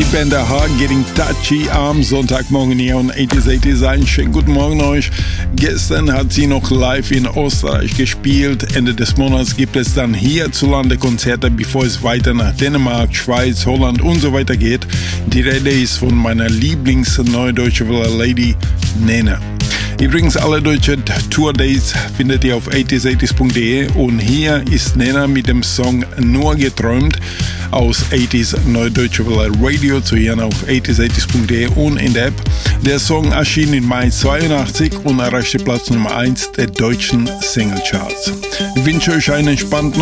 Band Aha, Getting Touchy am Sonntagmorgen hier und 80s ein. Schönen guten Morgen euch. Gestern hat sie noch live in Österreich gespielt. Ende des Monats gibt es dann hierzulande Konzerte, bevor es weiter nach Dänemark, Schweiz, Holland und so weiter geht. Die Rede ist von meiner Lieblings-Neue Deutsche Welle Lady Nena. Übrigens, alle deutsche Tour-Dates findet ihr auf 80s80s.de und hier ist Nena mit dem Song Nur geträumt aus 80s Neue Deutsche Welle Radio zu hören auf 80s80s.de und in der App. Der Song erschien im Mai 82 und erreichte Platz Nummer 1 der deutschen Singlecharts. Ich wünsche euch einen entspannten